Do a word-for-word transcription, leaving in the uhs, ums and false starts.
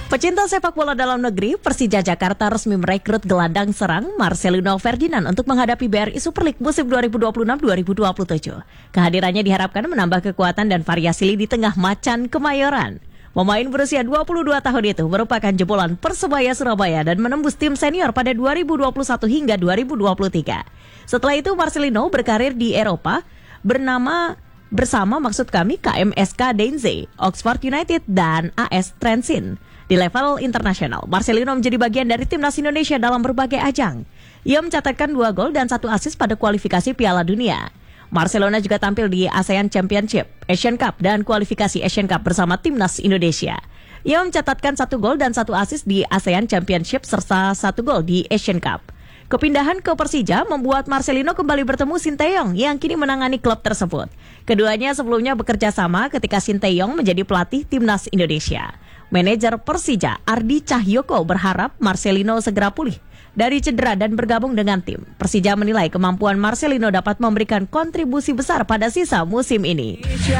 Pecinta sepak bola dalam negeri, Persija Jakarta resmi merekrut gelandang serang Marcelino Ferdinand untuk menghadapi B R I Super League musim dua ribu dua puluh enam dua ribu dua puluh tujuh. Kehadirannya diharapkan menambah kekuatan dan variasi di tengah macan Kemayoran. Pemain berusia dua puluh dua tahun itu merupakan jebolan Persebaya Surabaya dan menembus tim senior pada dua ribu dua puluh satu hingga dua ribu dua puluh tiga. Setelah itu Marcelino berkarir di Eropa bernama bersama maksud kami K M S K Deinze, Oxford United, dan A S Trentin. Di level internasional, Marcelino menjadi bagian dari timnas Indonesia dalam berbagai ajang. Ia mencatatkan dua gol dan satu assist pada kualifikasi Piala Dunia. Marcelino juga tampil di ASEAN Championship, Asian Cup, dan kualifikasi Asian Cup bersama timnas Indonesia. Ia mencatatkan satu gol dan satu assist di ASEAN Championship serta satu gol di Asian Cup. Kepindahan ke Persija membuat Marcelino kembali bertemu Sinteyong yang kini menangani klub tersebut. Keduanya sebelumnya bekerja sama ketika Sinteyong menjadi pelatih timnas Indonesia. Manajer Persija Ardi Cahyoko berharap Marcelino segera pulih dari cedera dan bergabung dengan tim. Persija menilai kemampuan Marcelino dapat memberikan kontribusi besar pada sisa musim ini.